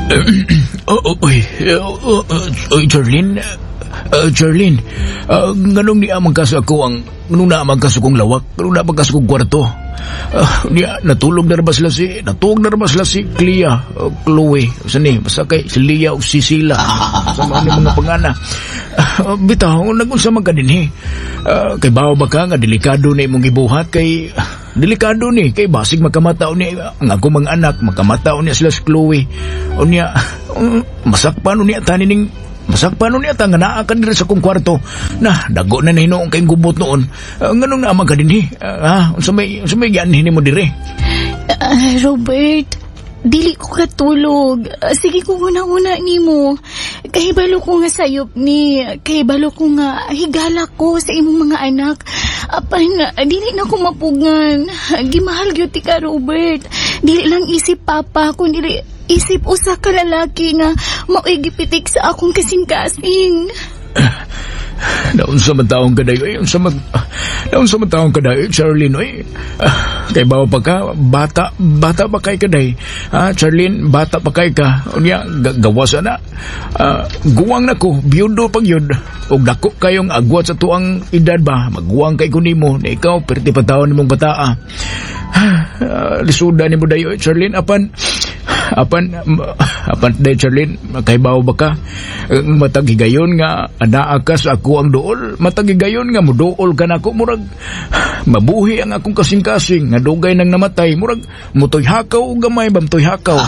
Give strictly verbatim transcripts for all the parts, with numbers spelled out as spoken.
Oh, oh, oy, oh, oy, Charlene. Uh, Charlene, uh, nganong ni amang kaso ako ang nganong na amang kaso kong lawak, nganong na amang kaso kong kwarto. Uh, niya, natulog na naman sila si, natulog na naman sila si Clea, uh, Chloe, sani, basta kay si Leah o si Sila, sa mga mga pangana. Uh, bitaw, nagunsa man ka din eh. Uh, kay bawa ba ka nga, delikado na imong gibuhat, kay, delikado ni, kay basig makamataw ni, ang ako mga anak, makamataw niya sila si Chloe. O niya, um, masakpan niya tanining, Masakpan nun yata nga naakan nila sa kong kwarto na dago na nahinoong kayong gubot noon. Uh, nganong naamag ka din eh? Uh, ha? Unsa may, unsa may gianhin mo dire? Uh, Robert, dili ko katulog. Uh, sige ko una-una ni mo. Kahibalo ko nga sayop ni. Kahibalo ko nga higala ko sa imong mga anak. Apan, uh, dili na ko mapugan. Gimahal gyud ti ka, Robert. Dili lang isip papa, kundi isip usa ka lalaki nga mauigipitik sa akong kasing-kasing. Naun sa mataong kaday, ay, unsa mag, naun sa mataong kaday, Charlene, ay, uh, kay bawa pa ka, bata, bata pa kay kaday, ah, Charlene, bata pa kay ka, unya, gawas na, uh, guwang na ko, biyudo pag yun, o dako kayong agwat sa tuang edad ba, magguwang kay kunimo, na ikaw, perti pa taon nimong bataa, uh, lisuda ni mo dayo, Charlene, apan, apan apan day Charlene, kaybaw ba ka matag higayon nga anaa ka sa ako ang dool, matag higayon nga mudool ka na ako, murag mabuhi ang akong kasing-kasing nga dugay nang namatay, murag mutoy hakaw o gamay ba mutoy hakaw.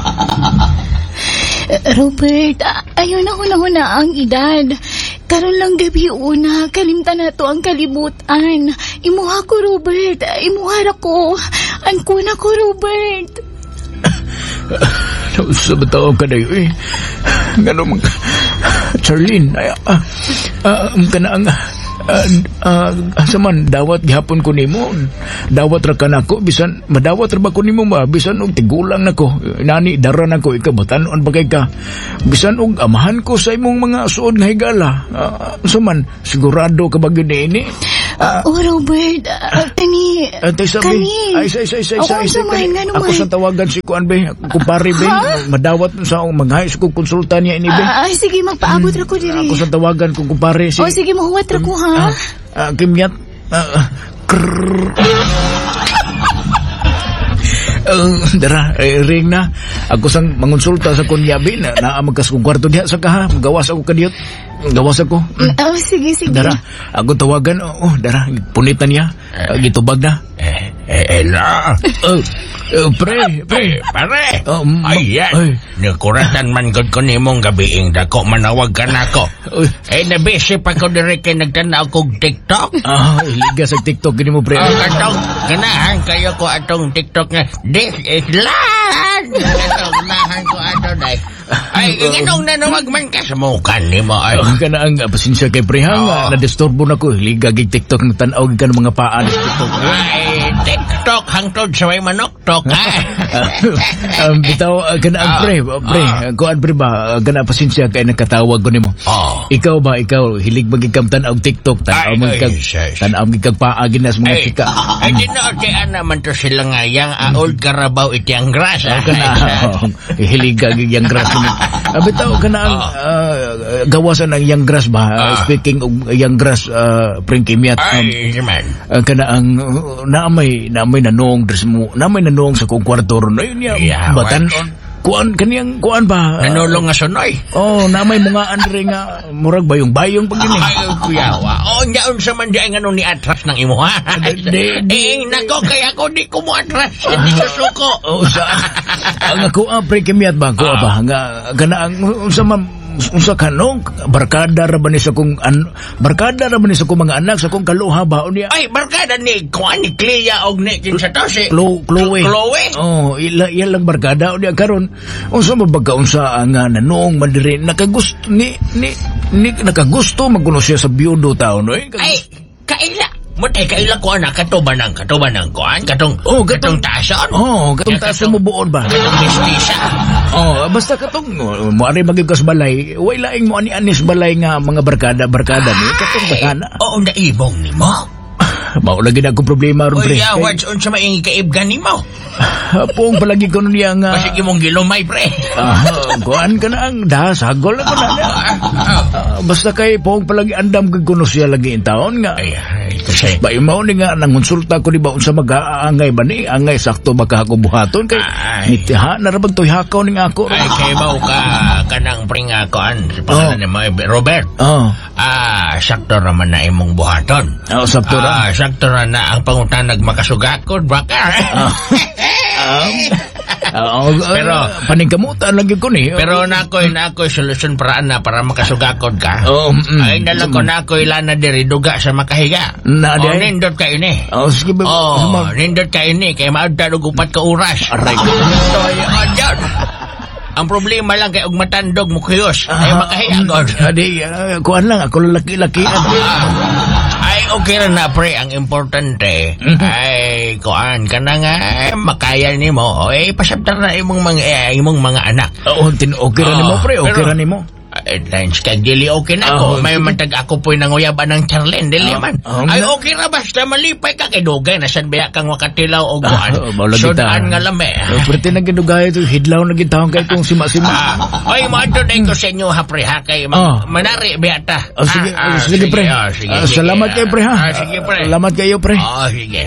Robert, ayaw na una-una ang edad. Karon lang gabi una, kalimtan na to ang kalibutan. Imuha ko, Robert, imuha ko ang kuna ko, Robert. Uh, sa bataw ka na yun eh. Nga naman, Charlene, ay, ah, ah, um, ka na ang, ah, ah, saman, dawat gihapon ko nimo, dawat ra ka na ko, bisan, madawat ra ba ko nimo ba, bisan og tigulang na ko, nani, daran ako, ikabatanon ba kay ka, bisan og amahan ko sa imong mga suod nga higala, ah, saman, sigurado ka ba yun eh, ini? Uh, oh, Robert, uh, kani, uh, sabi, kani. Ay, say, say, say, oh, say, say, kani. Ako sa tawagan si Kuan Bay, kumpare Bay, madawat sa akong mga high school konsulta niya ini Bay. Uh, ay, sige, magpaabot hmm. ra ko diri. Ako sa tawagan kung kumpare si... Oh, sige, mahuwat ra ko, ha? Uh, uh, Kimyat, uh, krrrr. Uh, dara, eh, ring na. Ako sang mangonsulta sa kunyabi na naamagkas kong kwarto diha sa kaha. Gawas ako kadiyot. Gawas ako. Mm. Oh, sige, sige. Dara, ako tawagan. Oo, oh, dara, punitan niya. Uh, gitubag na. Eh, eh, ela. Oh, uh, pre, pre. Pare. Oh, ma- ayan. Ay. Nakuratan man gud ko nimong gabiing dako manawag ka na ko. Eh, nabisi pa ko dire kay nagtanaw kog TikTok. Ah, liga sa TikTok gini mo, pre. Oh, katong, ganahan kayo ko atong TikTok nga, this is land! Ganahan ko ato day. Ay, ganong nanawag man ka sa mukan ni mo. Ay, ang ka na ang uh, pasensya kay prehang, oh. uh, na-disturbo na ko. Liga gig TikTok na tanaw ka ng mga paan sa TikTok. Ay, TikTok hangtod sa may manok-tok, ha? um, bitaw, uh, ka na ang pre, uh, pre, uh, kuan pre ba, uh, ka na pasensya kay nagkatawag ko ni mo. Oh. Ikaw ba, ikaw, hilig magigam tanaw TikTok, tanaw magigam, tanaw magigam paagin na sa mga ay, sika. Ay, dinotian naman to sila nga, yang uh, old Carabao iti ang grass, ha? Ka na, hilig gig yung grass. Uh, bitaw, ka na ang uh, gawasan ng young grass ba? Uh, speaking of young grass, uh, Pring Kimyat. Um, ay, man. Uh, ka na ang, uh, naamay, naamay nanong, dress mo, naamay nanong sa kong kwarto ron. Ayun niya, yeah, batan, kuan, kaniyang, kuan ba? Uh, nanulong nga sunoy. Oh, naamay mga andre nga, murag bayong-bayong pag gini. Ay, kuyawa. Oh, nyaon sa man diyan nga nung ni-atras ng imo, ha? Eh, nako, kaya ko di ko mo atras. Hindi ko suko. Oh, sa, ang ako, ah, Pring Kimyat ba? Kuha ba? Nga, kana ang, sa man, unsa kanong barkada ra ba ni sa kong an, barkada ra ba ni sa kong mga anak sa kong kaluha ba unya? Ay, barkada ni kuan ni Clea og ni kin sa to si Chloe. Chloe. Oh, ila iya lang barkada unya karon. Unsa ba bagka unsa ang uh, nanong mandiri nakagusto ni ni, ni nakagusto magulo siya sa biyudo taon no? Eh? Ay, kaila. Mo tay kaila ko anak katuban ng katuban ng kuan katong oh, katong tason. Oh, katong tason mo buon ba? Katong mistisa. Oh, basta katong mo ari magigas balay, way laing mo ani anis balay nga mga barkada barkada ni katong bahana. Oo, naibong nimo. Mao lagi na akong problema ron, Uy, pre. ah, what's on sa maing kaibgan ni mo? Pong palagi ko niya nga... Masig imong gilumay, pre. Ah, kuhaan ka na ang dasagol ako na niya. Ah, basta kay pong palagi andam kag kuno siya lagi in taon nga. Ay, ay, kasi... Ba imaw ni nga nangonsulta ko di ba unsa mag-aangay ba ni angay sakto ba ka ako buhaton kay Ay. nitiha na ra bang toy hakaw ning ako. Ay, kay ba ka kanang pringakoan sa pangalan ni mo, Robert? Oh. Ah, sakto raman na imong buhaton. Oh, sakto ra. Ah, sakto ra na ang pangutanag makasugakod, baka. Um, uh, Pero- paningkamutan lagi ko ni. Pero nakoy nakoy solusyon paraan na para makasugakod ka. Oh, mm, Ay, dala ko nakoy lana diri duga sa makahiga. Na, di Oh, ay? nindot ka ini. Oh, sige ba? Oh, sumag- nindot ka ini kay maadta og upat ka oras. Aray ko. Toy, adyan. Ang problema lang kay og matandog mo kuyos. Ay makahiga god. Adi, uh, kuhan lang ako laki-laki. Ay, okay ra na pre. Ang importante, ay, kuan ka na nga, makaya ni mo. Ay, pasabtar na imong mga, eh, imong mga anak. Oo, tin okay ra nimo pre, okay Pero- ra nimo. Ay, lines kag dili okay na Oh, ako. May mantag ako po'y nanguyaban ng Charlene, dili Oh, man. oh, Ay, nga. okay ra basta malipay ka kay dugay na sad baya kang wakatilaw o kuan. Ah, maulag kita. Sudan nga lame. Oh, pwerte na ginugay ito, hidlaw na gintawang kay kung sima-sima. Ah, ay, maadto na ko sa inyo ha pre ha kay ma- Oh. manari baya ta. Oh, sige, Ah, ah, oh, sige, pre. ah, sige, Ah, sige. salamat kayo pre ha. Ah, sige pre. Salamat kayo pre. Oh, sige.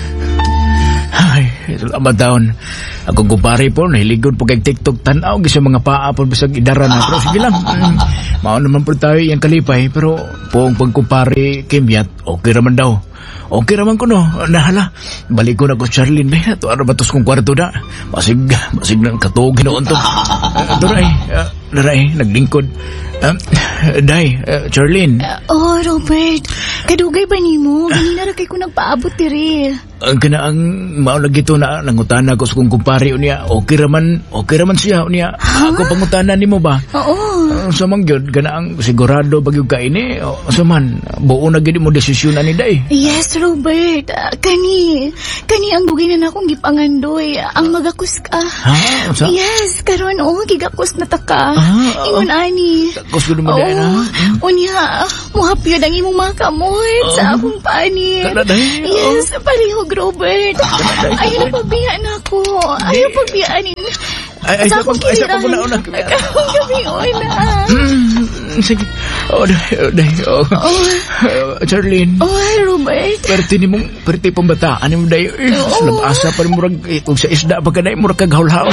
Ay, salamat taon. Ako kumpare po, nahiligod po kay TikTok tanaw, gisa mga paa po bisag idara na. Pero sige lang, mm, mao naman po tayo yung kalipay. Pero po ang pagkumpare Kimyat, okay raman daw. Okay raman ko no, nahala. Balik ko na ko Charlene, eh. Ito ano batos kong kwarto na. Masig, masig ng katog ginoon to. Uh, Doray, uh, Doray, naglingkod. Uh, Day, uh, Charlene. Oh, Robert. Kadugay ba ni mo? Ganina ra kay ko nagpaabot diri. Ang kanaang maulagi ito na nangutana ko sa kong kumpare niya. Okay raman, okay raman siya niya. Ako pangutana ni mo ba? Oo. Uh, sa mangyod, kanaang sigurado bagyog ka ini. O, sa man, buo na gini mo desisyon na ni Day. Yes, Robert. Ah, kani. Kani ang bugay na akong gipangandoy. Ang magakus ka. Ha? Sa? Yes, karon oh, gigakus na ta ka. Ah, Ingon ani. Takos ko naman Day na. Oh, unya, muhapyod ang imong mga kamot sa akong panit. Kana, Day. Yes, palihog, Robert. Ayaw na pagbiyaan ako. Ayaw pagbiyaan. Ay, ay, sa pag- ay, sa pagpunaon na. Akong gabi, una. Hmm, sige. O, Day, o, Day, o. Oh, Uh, Charlene. oh, Robert. Perti ni mong, perti pambataan ni mo Day. Eh, asa pa ni murag, eh, kung sa isda pa ka Day, murag kag haul-haul.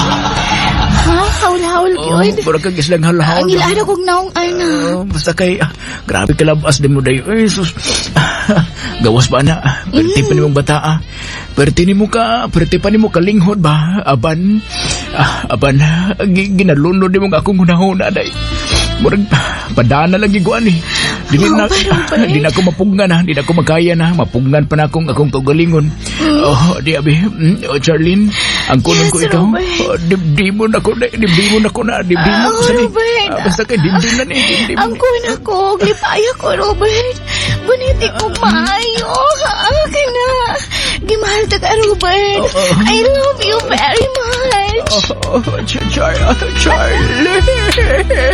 Ha? Haul-haul, Oh, yun. murag kag islang haul-haul. Ang ilada kong naong ana. Oh, basta kay ah, grabe ka labas din mo dayo. Ay, sus. Gawas pa na. Perti pa ni mong bata ah. Perti ni mo ka, perti pa ni mo kalinghod ba? Aban, ah, aban, gi- ginalunod ni mo akong hunahuna day. Murag, padana lang giguan eh. Dili na, Oh, pero, di na ako mapungan na, di na ako magkaya na, mapungan pa na akong akong kaugalingon. Oh, di abi, mm, oh, Charlene, ang kunin ko Yes, ikaw. Robert. Oh, dibdibon ako na, dibdibon ako na, dibdibon Oh, ko sa ni. Robert. Ah, basta kay dibdib na ni, dibdib. Ang kuna ko, glipaya ko, Robert. Buniti ko maayo. Ah, kana. Gimahal ta ka, Robert. I love you very much. Oh, Char- Char- Charlie.